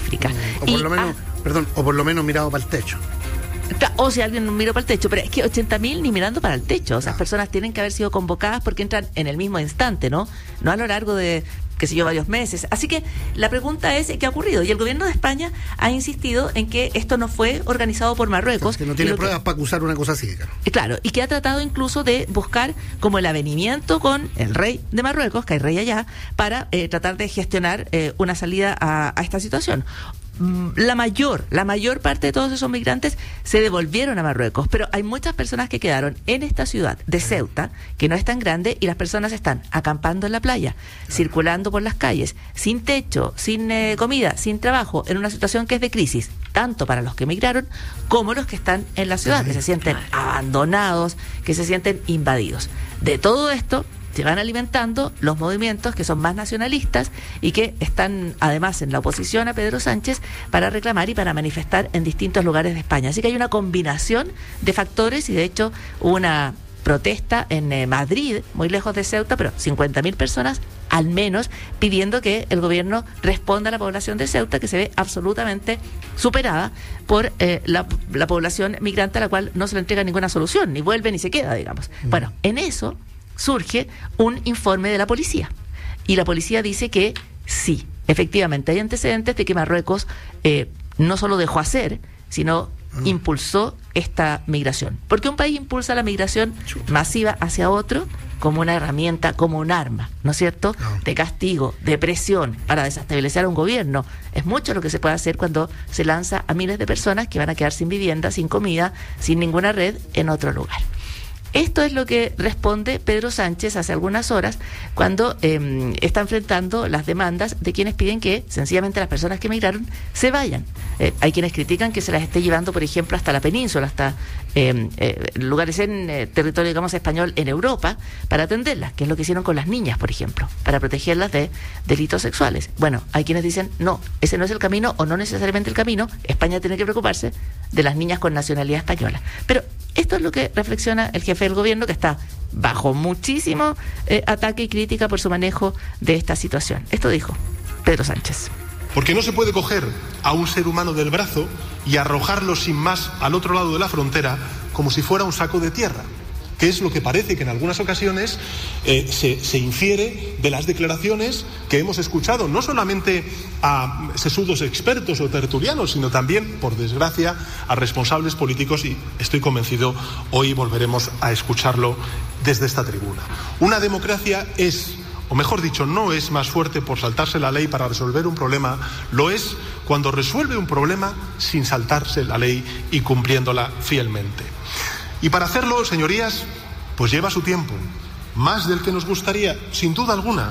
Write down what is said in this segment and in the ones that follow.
África. O por lo menos mirado para el techo. O si alguien miró para el techo, pero es que 80.000 ni mirando para el techo. O sea, las personas tienen que haber sido convocadas porque entran en el mismo instante, ¿no? No a lo largo de, qué sé yo, varios meses. Así que la pregunta es, ¿qué ha ocurrido? Y el gobierno de España ha insistido en que esto no fue organizado por Marruecos. Que no tiene pruebas para acusar una cosa así, claro. Claro, y que ha tratado incluso de buscar como el avenimiento con el rey de Marruecos, que hay rey allá, para tratar de gestionar una salida a esta situación. La mayor parte de todos esos migrantes se devolvieron a Marruecos, pero hay muchas personas que quedaron en esta ciudad de Ceuta, que no es tan grande, y las personas están acampando en la playa, circulando por las calles, sin techo, sin comida, sin trabajo, en una situación que es de crisis, tanto para los que emigraron como los que están en la ciudad, que se sienten abandonados, que se sienten invadidos. De todo esto se van alimentando los movimientos que son más nacionalistas y que están además en la oposición a Pedro Sánchez para reclamar y para manifestar en distintos lugares de España. Así que hay una combinación de factores y de hecho hubo una protesta en Madrid, muy lejos de Ceuta, pero 50.000 personas al menos pidiendo que el gobierno responda a la población de Ceuta, que se ve absolutamente superada por la población migrante a la cual no se le entrega ninguna solución, ni vuelve ni se queda, digamos. Bueno, en eso surge un informe de la policía. Y la policía dice que sí, efectivamente hay antecedentes de que Marruecos no solo dejó hacer, sino impulsó esta migración. Porque un país impulsa la migración masiva hacia otro como una herramienta, como un arma, ¿no es cierto?, de castigo, de presión, para desestabilizar a un gobierno. Es mucho lo que se puede hacer cuando se lanza a miles de personas que van a quedar sin vivienda, sin comida, sin ninguna red en otro lugar. Esto es lo que responde Pedro Sánchez hace algunas horas cuando está enfrentando las demandas de quienes piden que sencillamente las personas que emigraron se vayan. Hay quienes critican que se las esté llevando, por ejemplo, hasta la península, hasta lugares en territorio, digamos, español en Europa para atenderlas, que es lo que hicieron con las niñas, por ejemplo, para protegerlas de delitos sexuales. Bueno, hay quienes dicen, no, ese no es el camino o no necesariamente el camino. España tiene que preocuparse de las niñas con nacionalidad española. Pero esto es lo que reflexiona el jefe del gobierno, que está bajo muchísimo ataque y crítica por su manejo de esta situación. Esto dijo Pedro Sánchez. Porque no se puede coger a un ser humano del brazo y arrojarlo sin más al otro lado de la frontera como si fuera un saco de tierra, que es lo que parece que en algunas ocasiones se infiere de las declaraciones que hemos escuchado, no solamente a sesudos expertos o tertulianos, sino también, por desgracia, a responsables políticos, y estoy convencido, hoy volveremos a escucharlo desde esta tribuna. Una democracia es, o mejor dicho, no es más fuerte por saltarse la ley para resolver un problema, lo es cuando resuelve un problema sin saltarse la ley y cumpliéndola fielmente. Y para hacerlo, señorías, pues lleva su tiempo, más del que nos gustaría, sin duda alguna.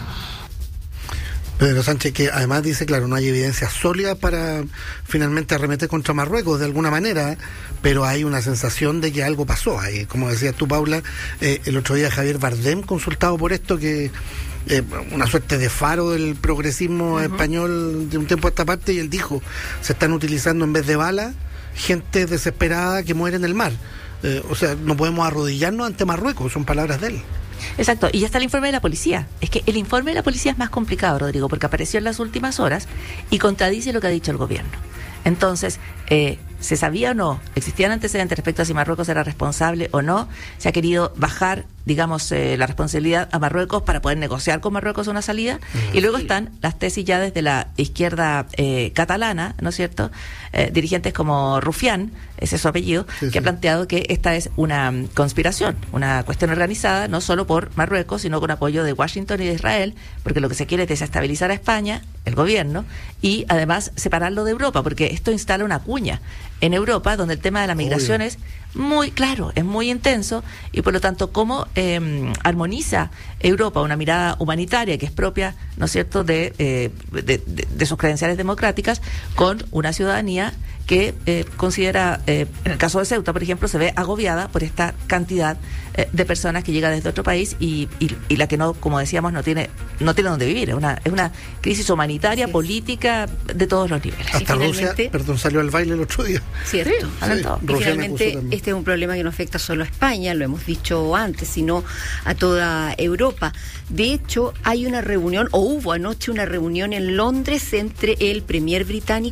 Pedro Sánchez, que además dice, claro, no hay evidencia sólida para finalmente arremeter contra Marruecos de alguna manera, pero hay una sensación de que algo pasó ahí. Como decías tú, Paula, el otro día Javier Bardem, consultado por esto, que una suerte de faro del progresismo español de un tiempo a esta parte, y él dijo, se están utilizando en vez de balas gente desesperada que muere en el mar. O sea, no podemos arrodillarnos ante Marruecos, son palabras de él. Exacto, y ya está el informe de la policía. Es que el informe de la policía es más complicado, Rodrigo, porque apareció en las últimas horas y contradice lo que ha dicho el gobierno. Entonces, ¿se sabía o no? ¿Existían antecedentes respecto a si Marruecos era responsable o no? ¿Se ha querido bajar, digamos, la responsabilidad a Marruecos para poder negociar con Marruecos una salida? Y luego están las tesis ya desde la izquierda catalana, ¿no es cierto? Dirigentes como Rufián, ese es su apellido, que ha planteado que esta es una conspiración, una cuestión organizada, no solo por Marruecos, sino con apoyo de Washington y de Israel, porque lo que se quiere es desestabilizar a España, el gobierno, y además separarlo de Europa, porque esto instala una cuña en Europa, donde el tema de la migración es muy claro, es muy intenso, y por lo tanto, ¿cómo armoniza Europa una mirada humanitaria que es propia, ¿no es cierto?, de sus credenciales democráticas, con una ciudadanía que considera, en el caso de Ceuta, por ejemplo, se ve agobiada por esta cantidad de personas que llega desde otro país y la que no, como decíamos, no tiene dónde vivir. Es una crisis humanitaria, política, de todos los niveles. Hasta Rusia, salió al baile el otro día. Cierto. Sí, y finalmente este es un problema que no afecta solo a España, lo hemos dicho antes, sino a toda Europa. De hecho, hay una reunión, o hubo anoche una reunión en Londres entre el premier británico